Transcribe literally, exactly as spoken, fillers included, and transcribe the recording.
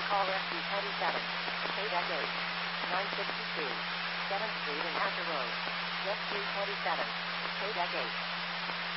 Call rescue twenty-seven. K-Deck eight. nine sixty-two. seventh Street and Astor Road. Rescue twenty-seven. K-Deck eight.